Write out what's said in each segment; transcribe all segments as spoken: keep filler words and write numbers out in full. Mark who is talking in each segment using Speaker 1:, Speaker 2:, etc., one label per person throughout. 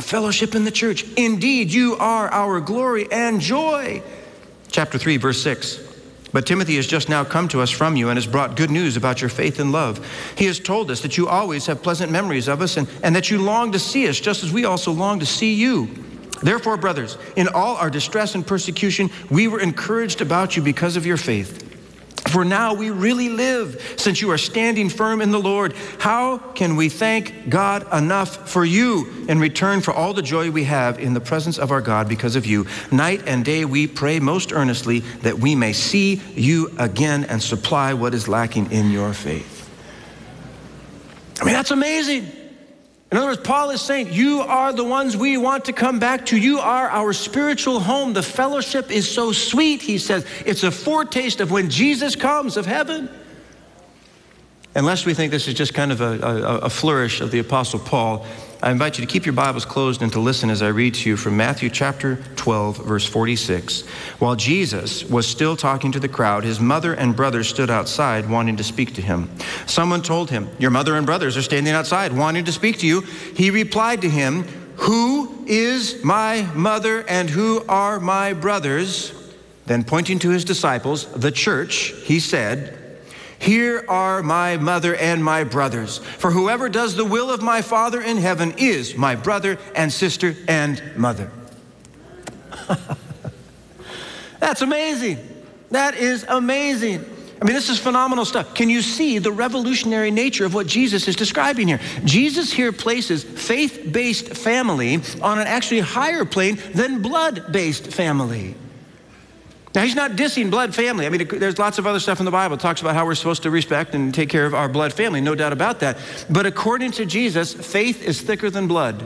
Speaker 1: fellowship in the church. Indeed, you are our glory and joy. Chapter three, verse six. But Timothy has just now come to us from you and has brought good news about your faith and love. He has told us that you always have pleasant memories of us and, and that you long to see us just as we also long to see you. Therefore, brothers, in all our distress and persecution, we were encouraged about you because of your faith. For now we really live, since you are standing firm in the Lord. How can we thank God enough for you in return for all the joy we have in the presence of our God because of you? Night and day we pray most earnestly that we may see you again and supply what is lacking in your faith. I mean, that's amazing. In other words, Paul is saying, you are the ones we want to come back to. You are our spiritual home. The fellowship is so sweet, he says. It's a foretaste of when Jesus comes, of heaven. Unless we think this is just kind of a, a, a flourish of the Apostle Paul, I invite you to keep your Bibles closed and to listen as I read to you from Matthew chapter twelve, verse forty-six. While Jesus was still talking to the crowd, his mother and brothers stood outside wanting to speak to him. Someone told him, your mother and brothers are standing outside wanting to speak to you. He replied to him, who is my mother and who are my brothers? Then pointing to his disciples, the church, he said, here are my mother and my brothers. For whoever does the will of my Father in heaven is my brother and sister and mother. That's amazing. That is amazing. I mean, this is phenomenal stuff. Can you see the revolutionary nature of what Jesus is describing here? Jesus here places faith-based family on an actually higher plane than blood-based family. Now, he's not dissing blood family. I mean, there's lots of other stuff in the Bible that talks about how we're supposed to respect and take care of our blood family, no doubt about that. But according to Jesus, faith is thicker than blood.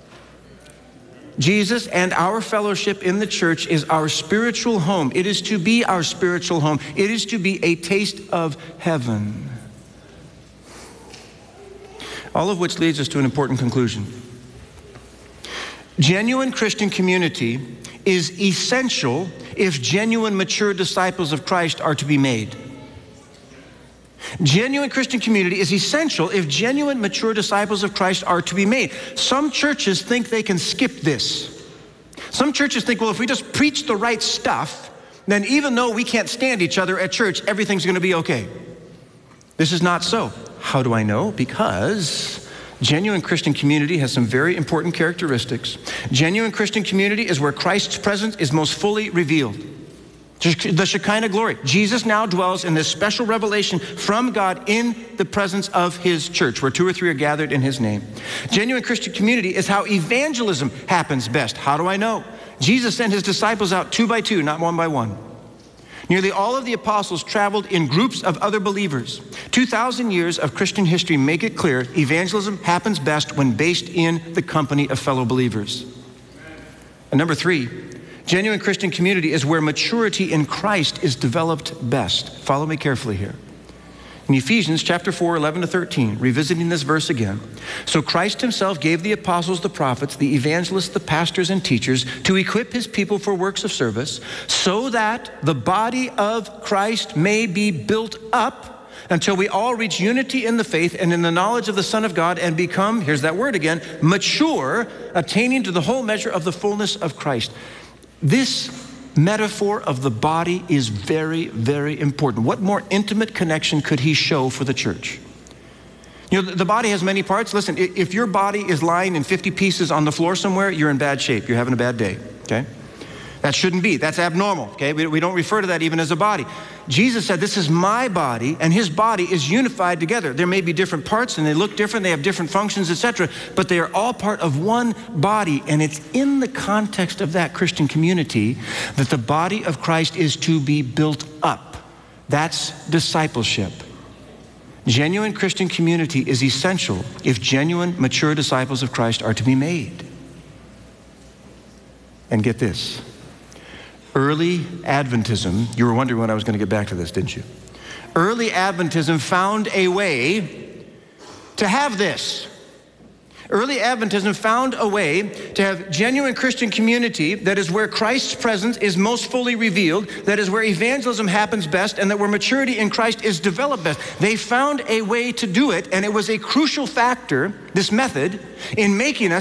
Speaker 1: Jesus and our fellowship in the church is our spiritual home. It is to be our spiritual home. It is to be a taste of heaven. All of which leads us to an important conclusion. Genuine Christian community is essential if genuine mature disciples of Christ are to be made. Genuine Christian community is essential if genuine mature disciples of Christ are to be made. Some churches think they can skip this. Some churches think, well, if we just preach the right stuff, then even though we can't stand each other at church, everything's going to be okay. This is not so. How do I know? Because genuine Christian community has some very important characteristics. Genuine Christian community is where Christ's presence is most fully revealed. The Shekinah glory. Jesus now dwells in this special revelation from God in the presence of his church, where two or three are gathered in his name. Genuine Christian community is how evangelism happens best. How do I know? Jesus sent his disciples out two by two, not one by one. Nearly all of the apostles traveled in groups of other believers. two thousand years of Christian history make it clear evangelism happens best when based in the company of fellow believers. And number three, genuine Christian community is where maturity in Christ is developed best. Follow me carefully here. In Ephesians chapter four, eleven to thirteen, revisiting this verse again. So Christ himself gave the apostles, the prophets, the evangelists, the pastors and teachers to equip his people for works of service so that the body of Christ may be built up until we all reach unity in the faith and in the knowledge of the Son of God and become, here's that word again, mature, attaining to the whole measure of the fullness of Christ. This metaphor of the body is very, very important. What more intimate connection could he show for the church? You know, the body has many parts. Listen, if your body is lying in fifty pieces on the floor somewhere, you're in bad shape. You're having a bad day, okay? That shouldn't be. That's abnormal, okay? We, we don't refer to that even as a body. Jesus said, this is my body, and his body is unified together. There may be different parts, and they look different, they have different functions, et cetera, but they are all part of one body, and it's in the context of that Christian community that the body of Christ is to be built up. That's discipleship. Genuine Christian community is essential if genuine, mature disciples of Christ are to be made. And get this. Early Adventism, you were wondering when I was going to get back to this, didn't you? Early Adventism found a way to have this. Early Adventism found a way to have genuine Christian community that is where Christ's presence is most fully revealed, that is where evangelism happens best, and that where maturity in Christ is developed best. They found a way to do it, and it was a crucial factor, this method, in making us